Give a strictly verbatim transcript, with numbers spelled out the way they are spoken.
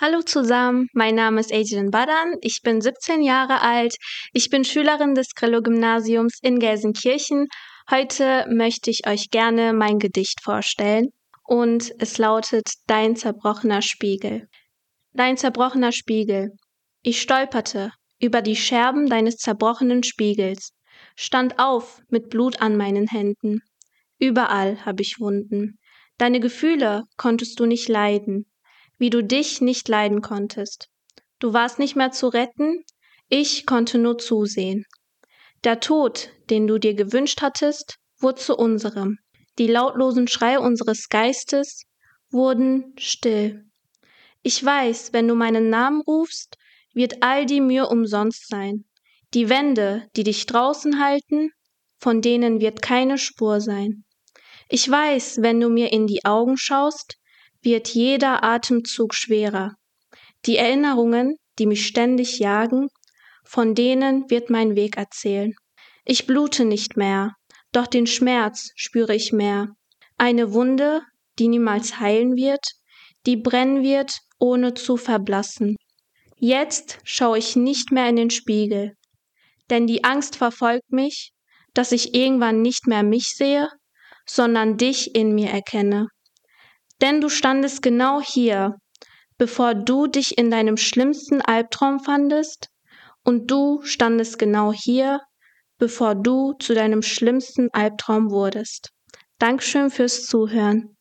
Hallo zusammen, mein Name ist Ejin Badan, ich bin siebzehn Jahre alt, ich bin Schülerin des Grillo-Gymnasiums in Gelsenkirchen. Heute möchte ich euch gerne mein Gedicht vorstellen und es lautet Dein zerbrochener Spiegel. Dein zerbrochener Spiegel. Ich stolperte über die Scherben deines zerbrochenen Spiegels, stand auf mit Blut an meinen Händen. Überall hab ich Wunden. Deine Gefühle konntest du nicht leiden, wie du dich nicht leiden konntest. Du warst nicht mehr zu retten, ich konnte nur zusehen. Der Tod, den du dir gewünscht hattest, wurde zu unserem. Die lautlosen Schreie unseres Geistes wurden still. Ich weiß, wenn du meinen Namen rufst, wird all die Mühe umsonst sein. Die Wände, die dich draußen halten, von denen wird keine Spur sein. Ich weiß, wenn du mir in die Augen schaust, wird jeder Atemzug schwerer. Die Erinnerungen, die mich ständig jagen, von denen wird mein Weg erzählen. Ich blute nicht mehr, doch den Schmerz spüre ich mehr. Eine Wunde, die niemals heilen wird, die brennen wird, ohne zu verblassen. Jetzt schaue ich nicht mehr in den Spiegel, denn die Angst verfolgt mich, dass ich irgendwann nicht mehr mich sehe, sondern dich in mir erkenne. Denn du standest genau hier, bevor du dich in deinem schlimmsten Albtraum fandest, und du standest genau hier, bevor du zu deinem schlimmsten Albtraum wurdest. Dankeschön fürs Zuhören.